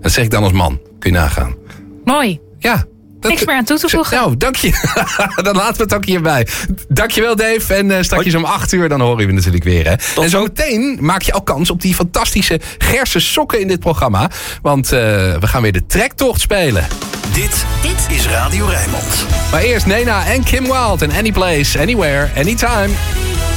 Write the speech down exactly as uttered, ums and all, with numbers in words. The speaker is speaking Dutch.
Dat zeg ik dan als man. Kun je nagaan. Mooi. Ja. Dat, Niks meer aan toe te voegen. Nou, dank je. Dan laten we het ook hierbij. Dankjewel, Dave. En uh, straks om acht uur, dan horen we natuurlijk weer. Hè. En zo meteen maak je al kans op die fantastische Gerse sokken in dit programma. Want uh, we gaan weer de trektocht spelen. Dit, dit is Radio Rijnmond. Maar eerst Nena en Kim Wilde en Anyplace, Anywhere, Anytime.